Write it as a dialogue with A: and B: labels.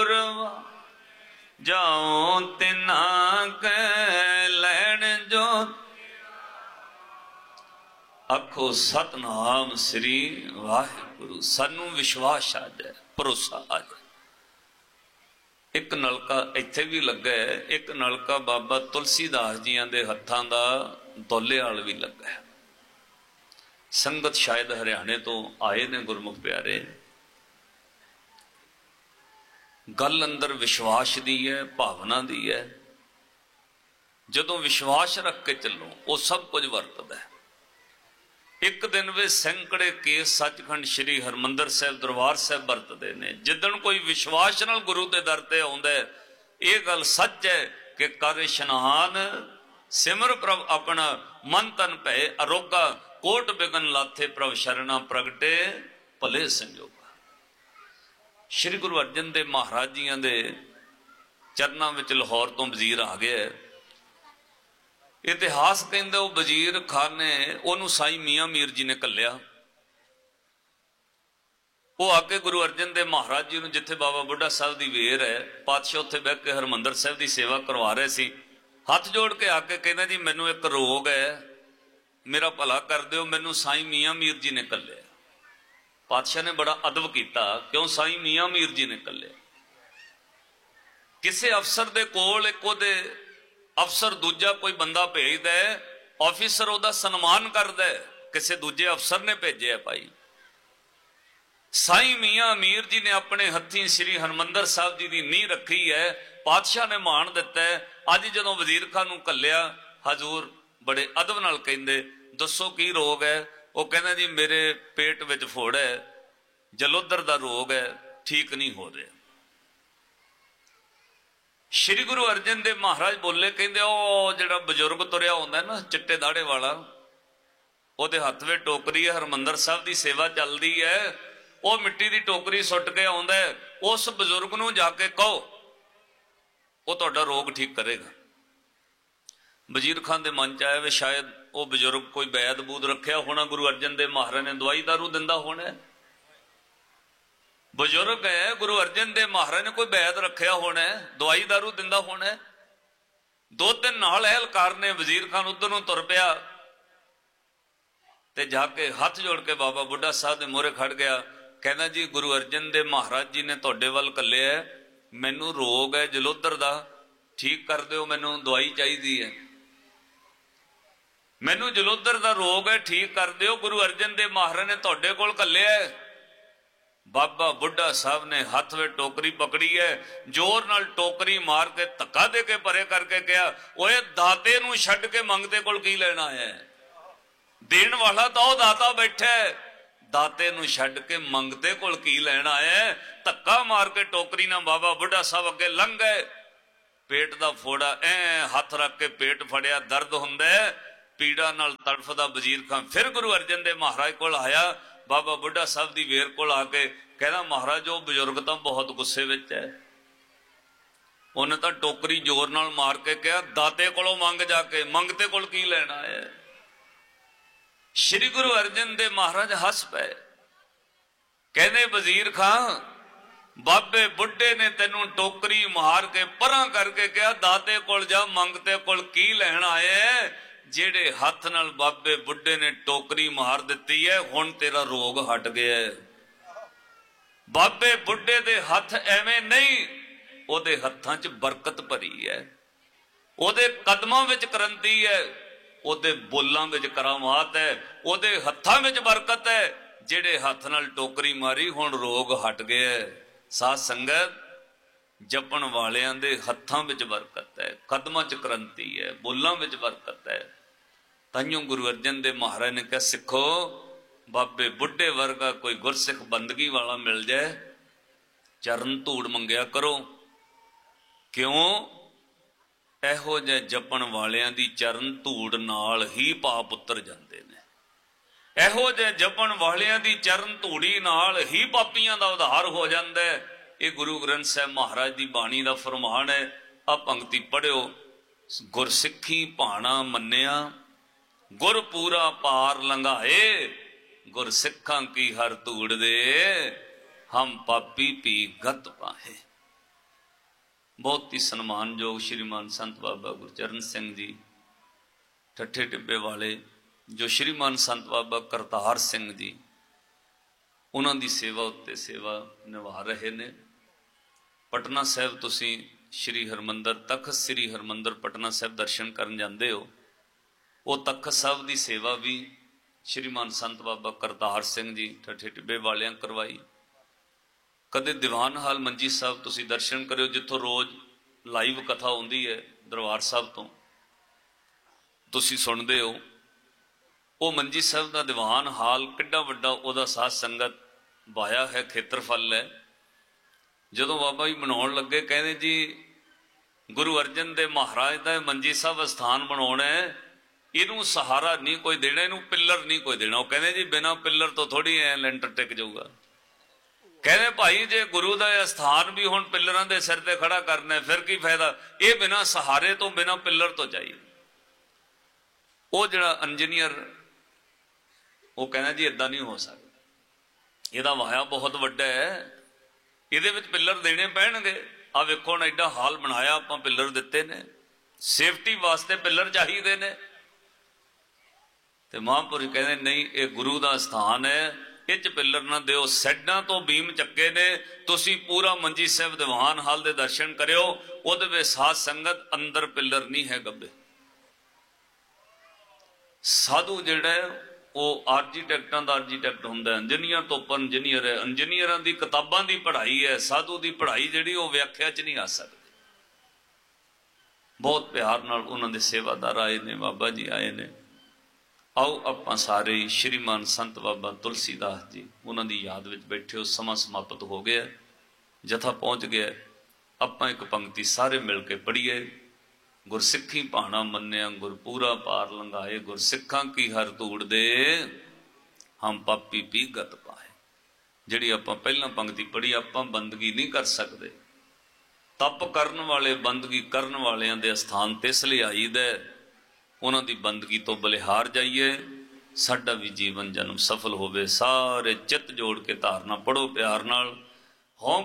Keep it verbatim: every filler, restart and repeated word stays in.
A: जाओ तिना के लैन जो आखो सतनाम श्री वाहिगुरु। सानू विश्वास आ जाए, भरोसा आ जाए। एक नलका इत्थे भी लगा है, एक नलका बाबा तुलसीदास जियां दे हत्थां दा दौले वाल भी लगा है। संगत शायद हरियाणे तो आए ने गुरमुख प्यारे। गल अंदर विश्वास दी है, भावना दी है। जदों विश्वास रख के चलो वो सब कुछ वरतदा है। एक दिन वे सैकड़े केस सचखंड श्री हरमंदर साहब दरबार साहब वरतते ने। जिदन कोई विश्वास नाल गुरु के दर ते आउंदा है, ये गल सच है कि कर इशनान सिमर प्रभ अपना मन तन भै अरोगा कोट बिगन लाथे प्रभ शरणा प्रगटे भले संजोगा। श्री गुरु अर्जन देव महाराज जियां दे चरनां विच लाहौर तो वजीर आ गया। इतिहास कहंदा वो वजीर खान ने उहनूं साईं मियां मीर जी ने घल्लिया। वो आके गुरु अर्जन देव महाराज जी नूं जिथे बाबा बुढ़ा साहब दी वेर है, पातशाह उत्थे बैठ के हरमंदर साहब की सेवा करवा रहे सी। हथ जोड़ के आके कहना जी मैनूं एक रोग है, मेरा भला कर दिओ, मैनूं साईं मियां मीर जी ने घल्लिया। पातशाह ने बड़ा अदब किया, क्यों साईं मियां मीर जी ने घल्लिया। किसी अफसर दे कोल एक ओहदे अफसर दूजा कोई बंदा भेजदा है, ऑफिसर ओहदा सन्मान करदा है, किसी दूजे अफसर ने भेजे भाई। साईं मियां मीर जी ने अपने हथी श्री हरमंदर साहब जी की नींह रखी है। पातशाह ने मान दिता है। अज जदों वजीर खान नूं घल्लिया, हजूर बड़े अदब नाल कहंदे दसो की रोग है। वो कहना जी मेरे पेट विच फोड़ है, जलोदर दा रोग है, ठीक नहीं हो रहा। श्री गुरु अर्जन देव महाराज बोले, कहंदे ओ जिहड़ा बजुर्ग तुरिया हुंदा है ना चिट्टे दाड़े वाला, ओहदे हत्थ विच टोकरी है, हरमंदर साहब की सेवा चलदी है, वो मिट्टी की टोकरी सुट के आउंदा है। उस बजुर्ग नूं जाके कहो वो तुहाडा रोग ठीक करेगा। वजीर खान के मन च आया भी शायद वो बजुर्ग कोई बैद बूद रखिया होना, गुरु अर्जन देव महाराज ने दवाई दारू दिंदा होना। बजुर्ग है, गुरु अर्जन देव महाराज ने कोई बैद रखिया होना, दवाई दारू दिंदा होना। दो दिन नाल एहलकार ने वजीर खान उधर नूं तुर पिया ते जाके हथ जोड़ के बाबा बुढ़ा साहब के मोहरे खड़ गया। कहना जी गुरु अर्जन देव महाराज जी ने तुहाडे वल घल्लिया, मैनू रोग है जलोदर दा, ठीक कर दिओ, मैनू दवाई चाहिदी है, मैनू जलोदर दा रोग है, ठीक कर दिओ, गुरु अर्जन देव महाराज ने तुहाडे कोल घल्लिया। बाबा बुढ़ा साहब ने हाथ में टोकरी पकड़ी है, जोर नाल टोकरी मार के धक्का दे के परे करके कहा, ओए दाते नूं छड्ड के मंगते कोल की लेना है? देण वाला तो वो दाता बैठा है, दाते नूं छड्ड के मंगते कोल की लेना है? धक्का मार के टोकरी ना बाबा बुढ़ा साहब अगे लंघ गए। पेट दा फोड़ा ऐ हथ रख के पेट फड़िया, दर्द हुंदा है, पीड़ा नाल तड़फदा वजीर खान फिर गुरु अर्जन देव महाराज कोल आया। बाबा बुढ़ा साहब की वेर कोल आके कहना, महाराज वो बजुर्ग तो बहुत गुस्से विच है, उन्हें तो टोकरी जोर नाल मार के कहा, दाते कोलों मंग जाके, मंगते कोल की लेना है? श्री गुरु अर्जन देव महाराज हस पे, कहने वजीर खां बाबे बुढ़े ने तेनू टोकरी मार के परां करके कहा, दाते कोल जा, मंगते कोल की लेना है? जेड़े हथ नाल बाबे बुढ़े ने टोकरी मार दी है, हुण तेरा रोग हट गया है। बाबे बुढ़े दे हथ एवें नहीं, ओदे हत्थां च बरकत भरी है, ओदे कदमां विच करंती है, ओदे बोलां विच करामात है, ओदे हत्थां विच बरकत है। जेड़े हथ नाल टोकरी मारी हुण रोग हट गया है। साध संगत जपण वालियां दे हत्थां विच बरकत है, कदमां च करंती है, बोलां विच बरकत है। ताइयों गुरु अर्जन देव महाराज ने कहा, सिखो बाबे बुढ़े वर्गा कोई गुरसिख बंदगी वाला मिल जाए, चरण धूड़ मंगया करो। क्यों? एहो जे जपण वालियां दी चरण धूड़ नाल ही पाप उतर जाते ने। एहो जे जपण वालियां दी चरण धूड़ी नाल ही पापियां दा उद्धार हो जाता है। ये गुरु ग्रंथ साहब महाराज की बाणी का फरमान है। आ पंक्ति पढ़ियो, गुरसिखी भाणा मन्निया, गुर पूरा पार लंघाए, गुर सिखा की हर धूड़ दे, हम पापी पी गत पाहे। बहुत ही सन्मानयोग श्रीमान संत बाबा गुरचरण सिंह जी ठट्ठे टिब्बे वाले, जो श्रीमान संत बाबा करतार सिंह जी उन्हां दी सेवा उत्ते सेवा निभा रहे ने। पटना साहिब तुसीं श्री हरमंदर तख्त श्री हरमंदर पटना साहिब दर्शन करन जांदे हो, वो तख्त साहिब की सेवा भी श्रीमान संत बाबा करतार सिंह जी ठट्ठे टिब्बे वालियां करवाई। कदे दीवान हाल मंजी साहब तुसीं दर्शन करियो, जिथों रोज़ लाइव कथा होंदी है दरबार साहब तो तुसीं सुणदे हो। वो मंजी साहब का दीवान हाल किड्डा वड्डा उहदा साध संगत वाया है, खेत्रफल है। जदों बाबा जी मनाउण लगे कहंदे जी गुरु अर्जन देव महाराज का मंजी साहब अस्थान बनाउणा है, इनू सहारा नहीं कोई देना, इनू पिलर नहीं कोई देना। वो कहते जी बिना पिलर तो थोड़ी ऐ लेंटर टिक जाऊगा। कहते भाई जे गुरु का स्थान भी हुण पिलरां दे सिर ते खड़ा करना है, फिर की फायदा, ये बिना सहारे तो बिना पिलर तो चाहिए। वो जिहड़ा इंजीनियर वो कहना जी इदां नहीं हो सकता, इहदा वाया बहुत वड्डा है, इहदे विच पिलर देने पैणगे। आ वेखो हुण एडा हाल बनाया आपां, पिलर दिते ने, सेफ्टी वास्ते पिलर चाहिए ने। तो महापुरुष कहते नहीं, ये गुरु का स्थान है, इच पिलर ना दिओ, सैडां तो बीम चक्के ने। तुसीं पूरा मंजी साहिब दीवान हाल दे दर्शन करियो, उहदे विच साध संगत अंदर पिलर नहीं है गब्बे। साधु जिहड़ा वो आर्जीटैक्टां दा आर्जीटैक्ट हुंदा है, इंजीनियर तो उपर इंजीनियर है। इंजीनियरां दी किताबां दी पढ़ाई है, साधु दी पढ़ाई जिहड़ी वो व्याख्या च नहीं आ सकती। बहुत प्यार नाल उन्हां दे सेवादार आए ने, बाबा जी आए ने। आओ आपां सारे श्रीमान संत बाबा तुलसीदास जी उन्हां दी याद विच बैठे हो। समा समाप्त हो गया, जथा पहुँच गया। आपां एक पंक्ति सारे मिल के पढ़ीए। गुरसिक्खी भाणा मन्निया गुरपूरा पार लंघाए, गुरसिक्खां की हर धूड़ दे हम पापी पी गत पाए। जिहड़ी आपां पहलां पंक्ति पढ़ी, आपां बंदगी नहीं कर सकते। तप करन वाले बंदगी करन वालियां दे स्थान ते इसलिए आईदा, उन्हां दी बंदगी तो बलिहार जाइए, साडा भी जीवन जन्म सफल होवे। सारे चित जोड़ के धारना पढ़ो प्यार नाल।